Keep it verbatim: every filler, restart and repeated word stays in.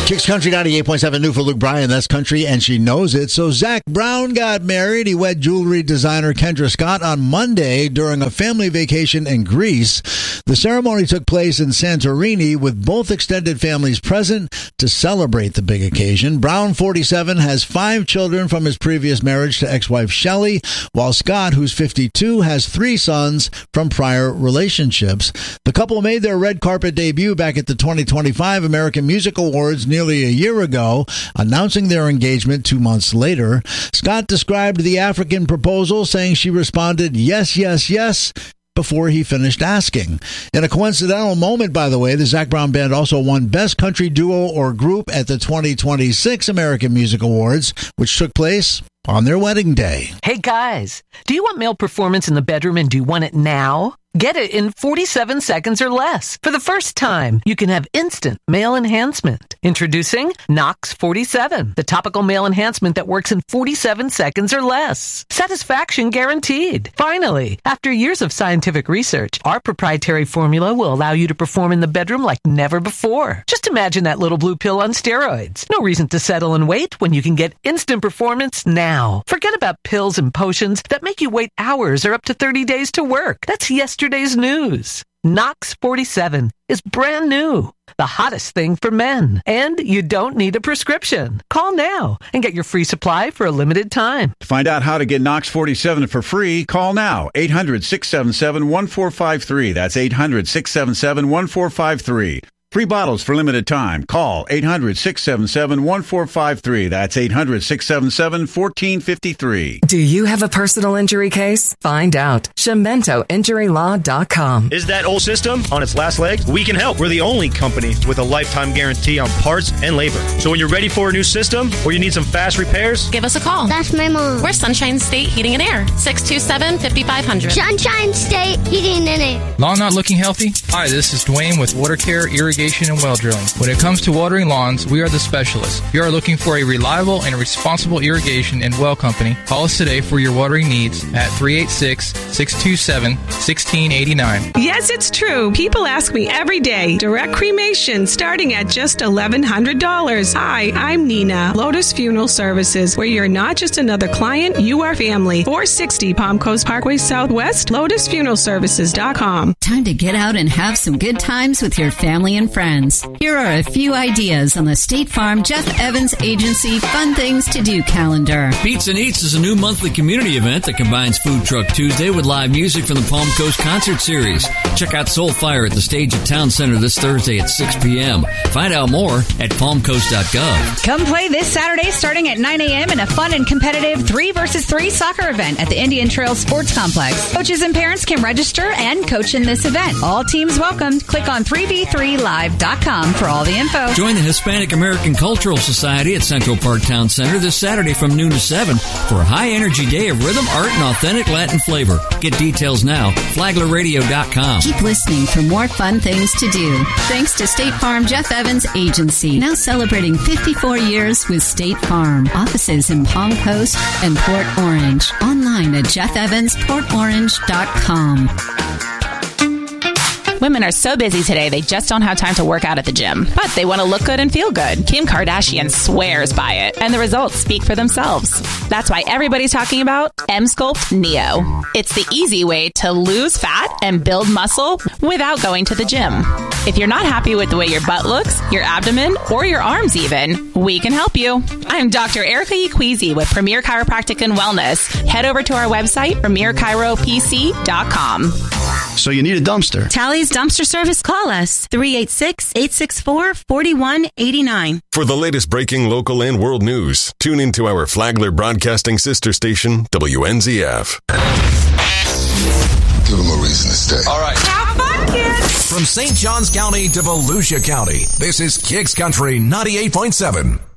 Kicks Country ninety-eight point seven, new for Luke Bryan. That's country, and she knows it. So Zach Brown got married. He wed jewelry designer Kendra Scott on Monday during a family vacation in Greece. The ceremony took place in Santorini with both extended families present to celebrate the big occasion. Brown, forty-seven, has five children from his previous marriage to ex-wife Shelley, while Scott, who's fifty-two, has three sons from prior relationships. The couple made their red carpet debut back at the twenty twenty-five American Music Awards nearly a year ago, announcing their engagement two months later. Scott described the African proposal, saying she responded, yes, yes, yes, before he finished asking. In a coincidental moment, by the way, the Zach Brown Band also won Best Country Duo or Group at the twenty twenty-six American Music Awards, which took place on their wedding day. Hey guys, do you want male performance in the bedroom and do you want it now? Get it in forty-seven seconds or less. For the first time, you can have instant male enhancement. Introducing Nox forty-seven, the topical male enhancement that works in forty-seven seconds or less. Satisfaction guaranteed. Finally, after years of scientific research, our proprietary formula will allow you to perform in the bedroom like never before. Just imagine that little blue pill on steroids. No reason to settle and wait when you can get instant performance now. Forget about pills and potions that make you wait hours or up to thirty days to work. That's yesterday's news. Nox forty-seven is brand new, the hottest thing for men, and you don't need a prescription. Call now and get your free supply for a limited time. To find out how to get Nox forty-seven for free, call now, eight hundred, six seven seven, one four five three. That's eight hundred, six seven seven, one four five three. Free bottles for limited time. Call eight hundred, six seven seven, one four five three. That's eight hundred, six seven seven, one four five three. Do you have a personal injury case? Find out. Shimento Injury Law dot com. Is that old system on its last legs? We can help. We're the only company with a lifetime guarantee on parts and labor. So when you're ready for a new system or you need some fast repairs, give us a call. That's my mom. We're Sunshine State Heating and Air. six two seven, five five zero zero. Sunshine State Heating and Air. Lawn not looking healthy? Hi, this is Dwayne with Water Care Irrigation and Well Drilling. When it comes to watering lawns, we are the specialists. If you are looking for a reliable and responsible irrigation and well company, call us today for your watering needs at three eight six, six two seven, one six eight nine. Yes, it's true. People ask me every day. Direct cremation starting at just eleven hundred dollars. Hi, I'm Nina, Lotus Funeral Services, where you're not just another client, you are family. four sixty Palm Coast Parkway Southwest, lotus funeral services dot com. Time to get out and have some good times with your family and friends. Here are a few ideas on the State Farm Jeff Evans Agency Fun Things to Do calendar. Beats and Eats is a new monthly community event that combines Food Truck Tuesday with live music from the Palm Coast Concert Series. Check out Soul Fire at the stage at Town Center this Thursday at six p.m. Find out more at palm coast dot gov. Come play this Saturday starting at nine a.m. in a fun and competitive three versus three soccer event at the Indian Trail Sports Complex. Coaches and parents can register and coach in this event. All teams welcomed. Click on three v three live dot com for all the info. Join the Hispanic American Cultural Society at Central Park Town Center this Saturday from noon to seven for a high-energy day of rhythm, art, and authentic Latin flavor. Get details now, flagler radio dot com. Keep listening for more fun things to do. Thanks to State Farm Jeff Evans Agency, now celebrating fifty-four years with State Farm. Offices in Palm Coast and Port Orange. Online at jeff evans port orange dot com. Women are so busy today, they just don't have time to work out at the gym. But they want to look good and feel good. Kim Kardashian swears by it, and the results speak for themselves. That's why everybody's talking about Emsculpt Neo. It's the easy way to lose fat and build muscle without going to the gym. If you're not happy with the way your butt looks, your abdomen, or your arms even, we can help you. I'm Doctor Erica Equeezy with Premier Chiropractic and Wellness. Head over to our website, premier chiro p c dot com. So you need a dumpster. Tally's Dumpster Service. Call us, three eight six, eight six four, four one eight nine. For the latest breaking local and world news, tune into our Flagler Broadcasting sister station, W N Z F. Give them a reason to stay. All right. Have fun, kids. From Saint Johns County to Volusia County, this is Kicks Country ninety-eight point seven.